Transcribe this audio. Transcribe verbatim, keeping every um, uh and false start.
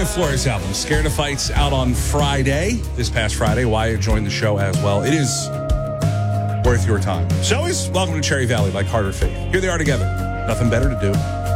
Wyatt Flores album, Scared of Fights, out on Friday, this past Friday. Wyatt joined the show as well. It is worth your time. So is Welcome to Cherry Valley by Carter Faith. Here they are together. Nothing better to do.